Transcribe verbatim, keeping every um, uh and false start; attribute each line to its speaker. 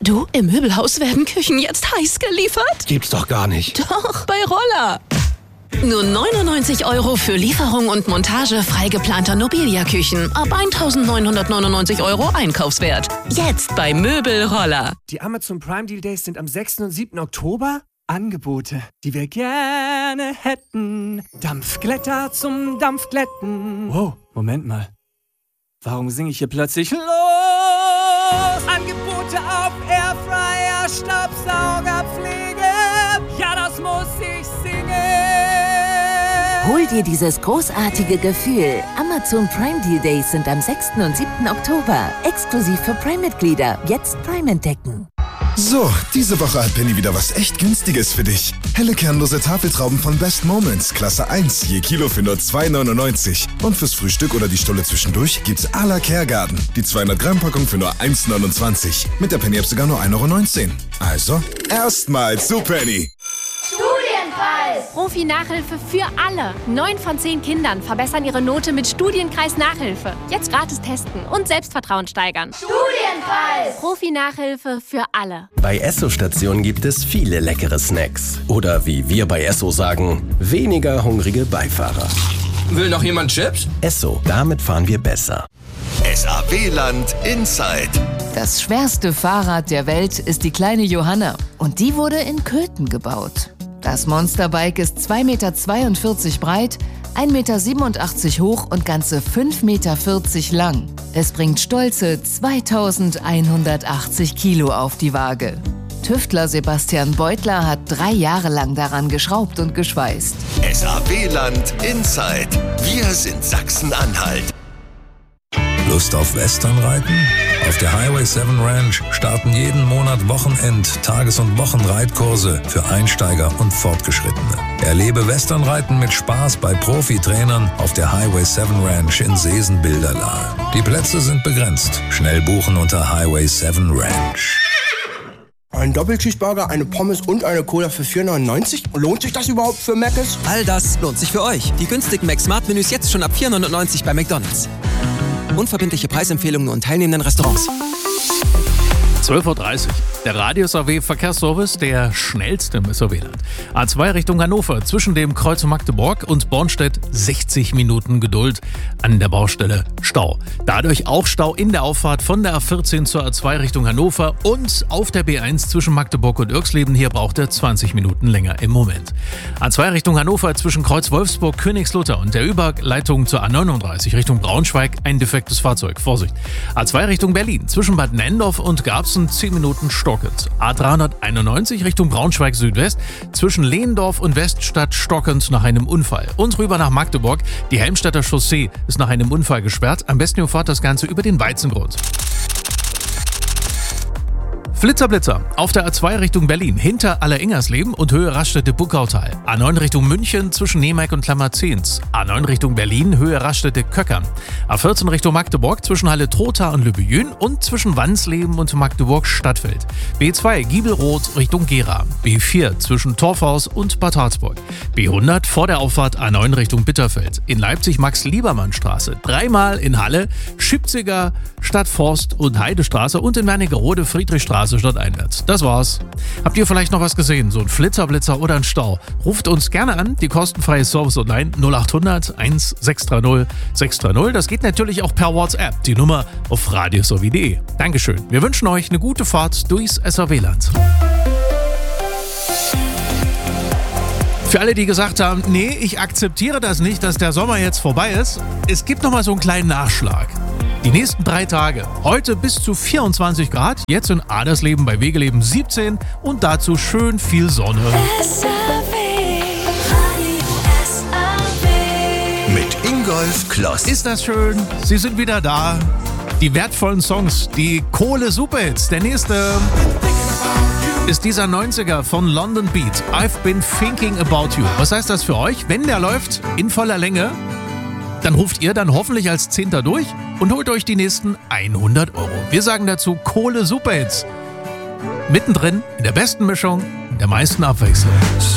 Speaker 1: Du, im Möbelhaus werden Küchen jetzt heiß geliefert?
Speaker 2: Gibt's doch gar nicht.
Speaker 1: Doch, bei Roller. Nur neunundneunzig Euro für Lieferung und Montage frei geplanter Nobilia-Küchen. Ab eintausendneunhundertneunundneunzig Euro Einkaufswert. Jetzt bei Möbelroller.
Speaker 3: Die Amazon Prime Deal Days sind am sechsten und siebten Oktober. Angebote, die wir gerne hätten. Dampfglätter zum Dampfglätten. Wow, Moment mal. Warum singe ich hier plötzlich los? Angebote auf Airfryer, Staubsauger, Pflege. Ja, das muss ich singen.
Speaker 4: Hol dir dieses großartige Gefühl. Amazon Prime Deal Days sind am sechsten und siebten Oktober. Exklusiv für Prime-Mitglieder. Jetzt Prime entdecken.
Speaker 5: So, diese Woche hat Penny wieder was echt Günstiges für dich. Helle kernlose Tafeltrauben von Best Moments, Klasse eins, je Kilo für nur zwei neunundneunzig. Und fürs Frühstück oder die Stulle zwischendurch gibt's à la Kergarten. Die zweihundert Gramm Packung für nur eins neunundzwanzig. Mit der Penny-App sogar nur ein Euro neunzehn. Also, erstmal zu Penny.
Speaker 6: Studienpreis! Profi-Nachhilfe für alle. Neun von zehn Kindern verbessern ihre Note mit Studienkreis-Nachhilfe. Jetzt gratis testen und Selbstvertrauen steigern. Studienpreis! Profi-Nachhilfe für alle.
Speaker 2: Bei Esso-Stationen gibt es viele leckere Snacks. Oder wie wir bei Esso sagen, weniger hungrige Beifahrer.
Speaker 7: Will noch jemand Chips?
Speaker 2: Esso, damit fahren wir besser.
Speaker 8: S A W-Land Inside.
Speaker 9: Das schwerste Fahrrad der Welt ist die kleine Johanna. Und die wurde in Köthen gebaut. Das Monsterbike ist zwei Meter zweiundvierzig breit, ein Meter siebenundachtzig hoch und ganze fünf Meter vierzig lang. Es bringt stolze zweitausendeinhundertachtzig Kilo auf die Waage. Tüftler Sebastian Beutler hat drei Jahre lang daran geschraubt und geschweißt.
Speaker 8: S A W-Land Inside. Wir sind Sachsen-Anhalt.
Speaker 10: Lust auf Westernreiten? Auf der Highway sieben Ranch starten jeden Monat Wochenend-, Tages- und Wochenreitkurse für Einsteiger und Fortgeschrittene. Erlebe Westernreiten mit Spaß bei Profitrainern auf der Highway sieben Ranch in Seesen-Bilderlahe. Die Plätze sind begrenzt. Schnell buchen unter Highway sieben Ranch.
Speaker 11: Ein Doppelcheeseburger, eine Pommes und eine Cola für vier neunundneunzig? Lohnt sich das überhaupt für Mc's?
Speaker 12: All das lohnt sich für euch. Die günstigen Mac-Smart-Menüs jetzt schon ab vier neunundneunzig bei McDonald's. Unverbindliche Preisempfehlungen nur in teilnehmenden Restaurants.
Speaker 13: zwölf Uhr dreißig. Der Radius A W Verkehrsservice, der schnellste im S A W-Land. A zwei Richtung Hannover, zwischen dem Kreuz Magdeburg und Bornstedt sechzig Minuten Geduld. An der Baustelle Stau. Dadurch auch Stau in der Auffahrt von der A vierzehn zur A zwei Richtung Hannover und auf der B eins zwischen Magdeburg und Irxleben. Hier braucht er zwanzig Minuten länger im Moment. A zwei Richtung Hannover zwischen Kreuz Wolfsburg, Königslutter und der Überleitung zur A neununddreißig Richtung Braunschweig ein defektes Fahrzeug. Vorsicht. A zwei Richtung Berlin zwischen Bad Nendorf und Garbsen zehn Minuten Stockend. A dreihunderteinundneunzig Richtung Braunschweig Südwest zwischen Lehndorf und Weststadt stockend nach einem Unfall. Und rüber nach Magdeburg. Die Helmstedter Chaussee ist nach einem Unfall gesperrt. Am besten ihr fahrt das Ganze über den Weizengrund. Flitzer Blitzer auf der A zwei Richtung Berlin hinter Allerengersleben und Höhe Raststätte-Buckautal. A neun Richtung München zwischen Nemeck und Klammerzehns. A neun Richtung Berlin Höhe Raststätte-Köckern. A vierzehn Richtung Magdeburg zwischen Halle-Trotha und Lübbejün und zwischen Wansleben und Magdeburg-Stadtfeld. B zwei Giebelroth Richtung Gera. B vier zwischen Torfhaus und Bad Harzburg. B hundert vor der Auffahrt A neun Richtung Bitterfeld. In Leipzig Max-Liebermann-Straße. Dreimal in Halle Schipziger Stadtforst und Heidestraße und in Wernigerode Friedrichstraße stadteinwärts. Das war's. Habt ihr vielleicht noch was gesehen? So ein Flitterblitzer oder ein Stau? Ruft uns gerne an. Die kostenfreie Service online null achthundert sechs drei null sechs drei null. Das geht natürlich auch per WhatsApp. Die Nummer auf radiosw punkt de. Dankeschön. Wir wünschen euch eine gute Fahrt durchs S A W-Land. Für alle, die gesagt haben, nee, ich akzeptiere das nicht, dass der Sommer jetzt vorbei ist, es gibt noch mal so einen kleinen Nachschlag. Die nächsten drei Tage, heute bis zu vierundzwanzig Grad, jetzt in Adersleben bei Wegeleben siebzehn und dazu schön viel Sonne.
Speaker 8: S A W, Radio S A W. Mit Ingolf Kloss.
Speaker 13: Ist das schön? Sie sind wieder da. Die wertvollen Songs, die Kohle-Superhits. Der nächste ist dieser neunziger von London Beat. I've been thinking about you. Was heißt das für euch? Wenn der läuft in voller Länge, dann ruft ihr dann hoffentlich als Zehnter durch und holt euch die nächsten hundert Euro. Wir sagen dazu Kohle Superhits. Mittendrin in der besten Mischung, in der meisten Abwechslung.